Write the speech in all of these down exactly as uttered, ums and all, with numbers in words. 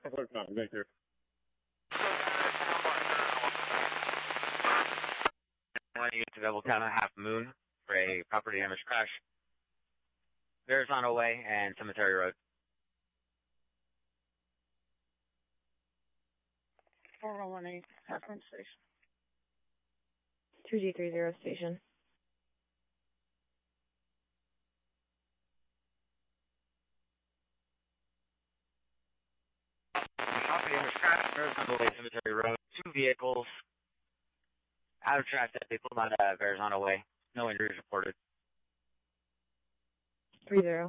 Work on, thank you. One unit to Double Town Half Moon for a property damage crash. Verrazano Way and Cemetery Road. four one one eight, Half Moon Station. two G three zero station. Property damage crash, Verrazano Way, Cemetery Road. Two vehicles out of traffic. They pulled out of Verrazano Way. No injuries reported. Three zero.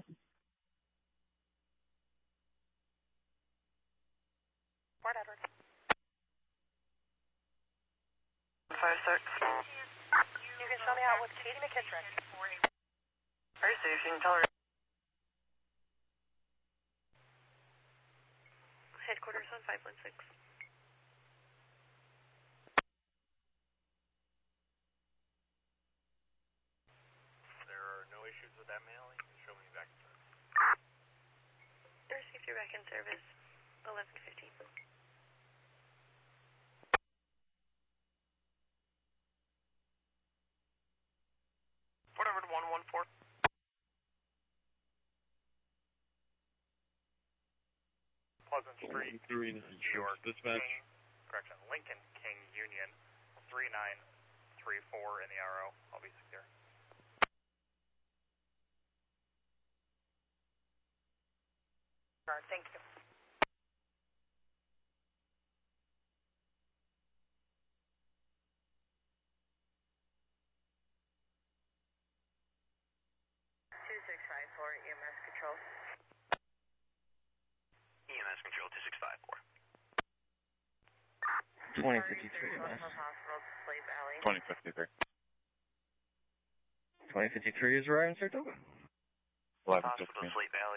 Port Edward. Five six. You can show me out with Katie McKittrick. Very safe. You can tell her. Headquarters on five one six. There are no issues with that mail. You can show me back in service. Received your back in service. eleven fifteen. Whatever to one one four. Pleasant Street, New York, Dispatch. King, correction, Lincoln, King, Union, three nine three four in the R O. I'll be secure. Thank you. two six five four E M S control. E M S control two six five four. twenty fifty-three. Hospital, Slave Alley. twenty fifty-three. twenty fifty-three is arriving, Sir Toba. eleven Hospital, fifteen. Slate Valley.